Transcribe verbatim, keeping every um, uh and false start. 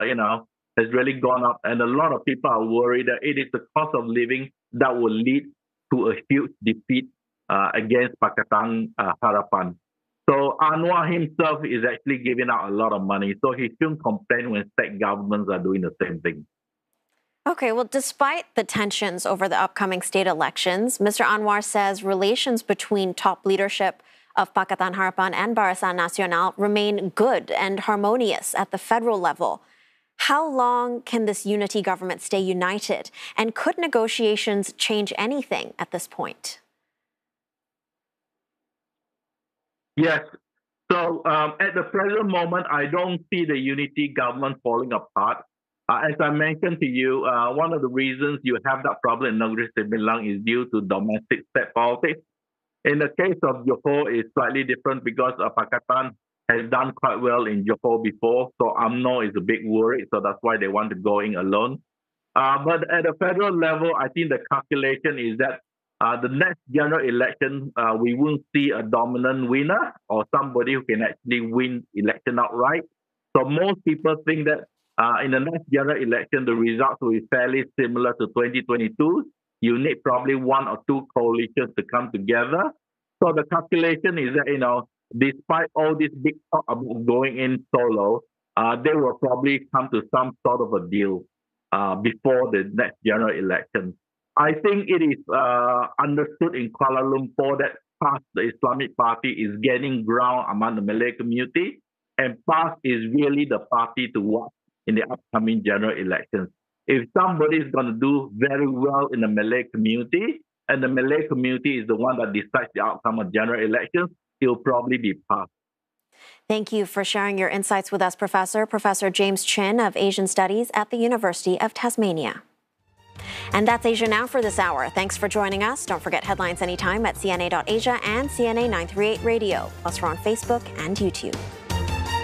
you know, has really gone up, and a lot of people are worried that it is the cost of living that will lead to a huge defeat uh, against Pakatan uh, Harapan. So Anwar himself is actually giving out a lot of money, so he shouldn't complain when state governments are doing the same thing. Okay, well, despite the tensions over the upcoming state elections, Mister Anwar says relations between top leadership of Pakatan Harapan and Barisan Nasional remain good and harmonious at the federal level. How long can this unity government stay united? And could negotiations change anything at this point? Yes. So um, at the present moment, I don't see the unity government falling apart. Uh, as I mentioned to you, uh, one of the reasons you have that problem in Negeri Sembilan is due to domestic state politics. In the case of Johor, it's slightly different because uh, Pakatan has done quite well in Johor before, so U M N O is a big worry, so that's why they want to go in alone. Uh, but at the federal level, I think the calculation is that uh, the next general election, uh, we won't see a dominant winner or somebody who can actually win election outright. So most people think that uh, in the next general election, the results will be fairly similar to twenty twenty-two. You need probably one or two coalitions to come together. So the calculation is that, you know, despite all this big talk about going in solo, uh, they will probably come to some sort of a deal uh, before the next general election. I think it is uh, understood in Kuala Lumpur that PAS, the Islamic Party, is gaining ground among the Malay community, and PAS is really the party to watch in the upcoming general elections. If somebody is going to do very well in the Malay community, and the Malay community is the one that decides the outcome of general elections, it will probably be PAS. Thank you for sharing your insights with us, Professor. Professor James Chin of Asian Studies at the University of Tasmania. And that's Asia Now for this hour. Thanks for joining us. Don't forget headlines anytime at C N A dot asia and C N A nine thirty-eight Radio. Plus, we're on Facebook and YouTube.